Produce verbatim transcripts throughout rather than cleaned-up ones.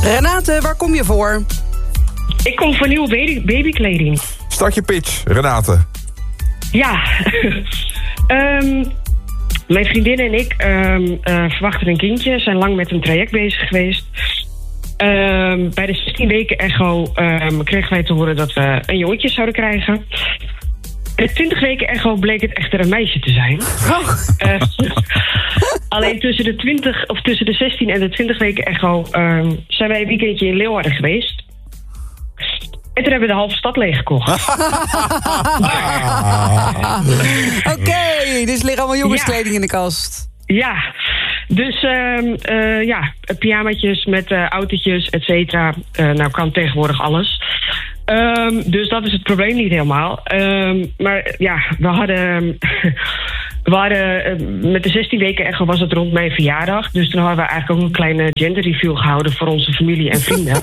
Renate, waar kom je voor? Ik kom voor nieuwe baby- babykleding. Start je pitch, Renate. Ja. um, mijn vriendin en ik um, uh, verwachten een kindje. Zijn lang met een traject bezig geweest. Um, bij de zestien weken echo um, kregen wij te horen dat we een jongetje zouden krijgen. Bij de twintig weken echo bleek het echter een meisje te zijn. Oh. Uh, alleen tussen de twintig of tussen de zestien en de twintig weken echo um, zijn wij een weekendje in Leeuwarden geweest. En toen hebben we de halve stad leeggekocht. Oké, okay, dus er liggen allemaal jongenskleding ja. in de kast. Ja, dus uh, uh, ja, pyjamaatjes met uh, autootjes, et cetera. Uh, nou kan tegenwoordig alles. Um, dus dat is het probleem niet helemaal. Um, maar ja, we hadden... We hadden, uh, met de zestien weken echo was het rond mijn verjaardag. Dus toen hadden we eigenlijk ook een kleine gender review gehouden voor onze familie en vrienden.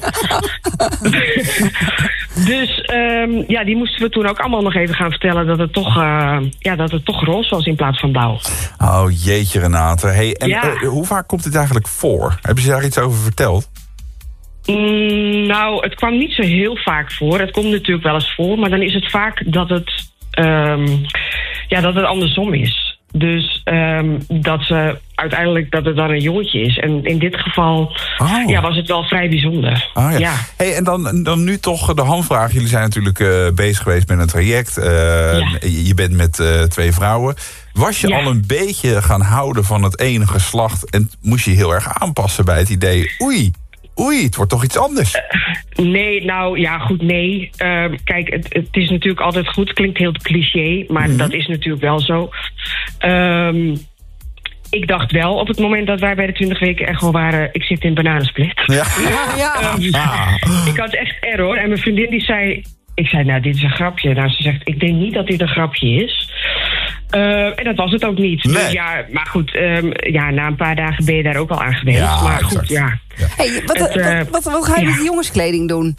Dus um, ja, die moesten we toen ook allemaal nog even gaan vertellen dat het toch, uh, ja, dat het toch roze was in plaats van blauw. Oh jeetje, Renate. Hey, en ja. uh, hoe vaak komt dit eigenlijk voor? Hebben ze daar iets over verteld? Mm, nou, het kwam niet zo heel vaak voor. Het komt natuurlijk wel eens voor, maar dan is het vaak dat het, um, ja, dat het andersom is. Dus um, dat ze uiteindelijk dat het dan een jongetje is. En in dit geval oh. ja, was het wel vrij bijzonder. Oh, ja. Ja. Hey, en dan, dan nu toch de hamvraag. Jullie zijn natuurlijk uh, bezig geweest met een traject. Uh, ja. Je bent met uh, twee vrouwen. Was je ja. al een beetje gaan houden van het ene geslacht en moest je heel erg aanpassen bij het idee... oei, oei, het wordt toch iets anders? Uh, nee, nou ja, goed, nee. Uh, kijk, het, het is natuurlijk altijd goed. Het klinkt heel cliché, maar mm-hmm. dat is natuurlijk wel zo. Um, ik dacht wel op het moment dat wij bij de twintig weken echo waren... ik zit in bananensplit. Ja. ja. um, ah. Ik had echt error. En mijn vriendin die zei... Ik zei, nou, dit is een grapje. Nou, ze zegt, ik denk niet dat dit een grapje is. Uh, en dat was het ook niet. Nee. Dus ja, maar goed, um, ja, na een paar dagen ben je daar ook al aan geweest. Ja, maar exact. goed, ja. ja. Hey, wat, het, uh, wat, wat, wat ga je ja. met die jongenskleding doen?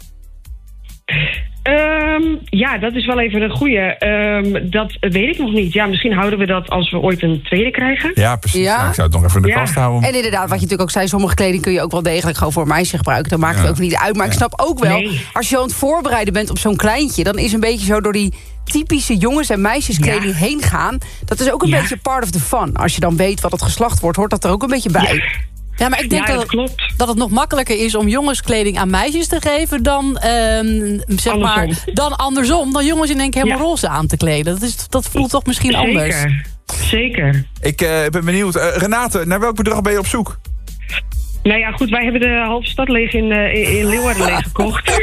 Um, ja, dat is wel even een goeie. Um, dat weet ik nog niet. Ja, misschien houden we dat als we ooit een tweede krijgen. Ja, precies. Ja. Nou, ik zou het nog even in de ja. kast houden. En inderdaad, wat je natuurlijk ook zei... sommige kleding kun je ook wel degelijk gewoon voor een meisje gebruiken. Dan maakt ja. het ook niet uit. Maar ik snap ook wel, nee. als je aan het voorbereiden bent op zo'n kleintje... dan is een beetje zo door die typische jongens- en meisjeskleding ja. heen gaan. Dat is ook een ja. beetje part of the fun. Als je dan weet wat het geslacht wordt, hoort dat er ook een beetje bij. Ja. Ja, maar ik denk ja, dat, dat, het, dat het nog makkelijker is om jongenskleding aan meisjes te geven... dan, um, zeg maar, dan andersom, dan jongens in één keer helemaal ja. roze aan te kleden. Dat, is, dat voelt toch misschien Zeker. anders. Zeker. Ik uh, ben benieuwd. Uh, Renate, naar welk bedrag ben je op zoek? Nou ja, goed, wij hebben de halve stad leeg in, uh, in, in Leeuwarden leeg gekocht.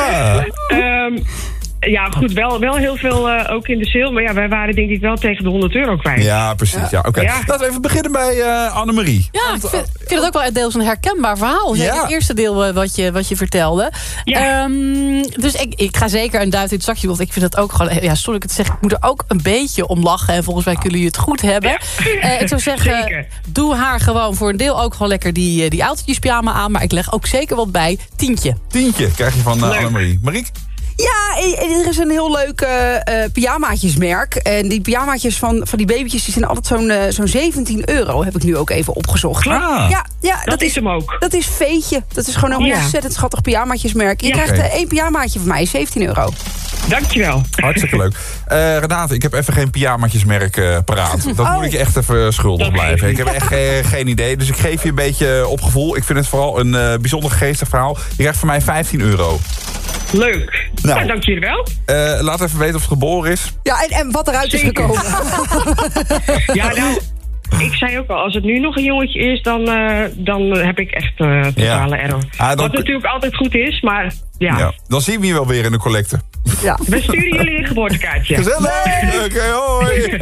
um, Ja, goed, wel, wel heel veel uh, ook in de sale. Maar ja, wij waren denk ik wel tegen de honderd euro kwijt. Ja, precies. Ja. Ja, Oké. Okay. Ja. Laten we even beginnen bij uh, Annemarie. Ja, ik vind, ik vind het ook wel deels een herkenbaar verhaal. Ja. Het eerste deel uh, wat, je, wat je vertelde. Ja. Um, dus ik, ik ga zeker een duit in het zakje. Want ik vind het ook gewoon... Ja, sorry ik het zeg, ik moet er ook een beetje om lachen. En volgens mij kunnen jullie het goed hebben. Ja. Uh, ik zou zeggen, zeker. Doe haar gewoon voor een deel ook gewoon lekker die, die autootjes pyjama aan. Maar ik leg ook zeker wat bij. Tientje. Tientje krijg je van uh, Annemarie. Mariek? Ja, er is een heel leuk uh, pyjamaatjesmerk. En die pyjamaatjes van, van die babytjes die zijn altijd zo'n uh, zo'n zeventien euro. Heb ik nu ook even opgezocht. Ah, ja, ja, dat, dat is hem ook. Dat is Veetje. Dat is gewoon een ja. ontzettend schattig pyjamaatjesmerk. Je ja. krijgt uh, één pyjamaatje van mij, zeventien euro. Dankjewel. Hartstikke leuk. Uh, Renate, ik heb even geen pyjamaatjesmerk uh, paraat. Dat oh. moet ik je echt even schuldig dat blijven. Ik heb echt uh, geen idee. Dus ik geef je een beetje op gevoel. Ik vind het vooral een uh, bijzonder geestig verhaal. Je krijgt van mij vijftien euro. Leuk. Nou, nou dank jullie wel. Uh, laat even weten of het geboren is. Ja, en, en wat eruit Zeker. is gekomen. Ja, nou... Ik zei ook al, als het nu nog een jongetje is, dan, uh, dan heb ik echt uh, totale ja. error. Ah, dan... Wat natuurlijk altijd goed is, maar ja. ja. Dan zien we je wel weer in de collecte. Ja. We sturen jullie een geboortekaartje. Gezellig! Oké, okay, hoi!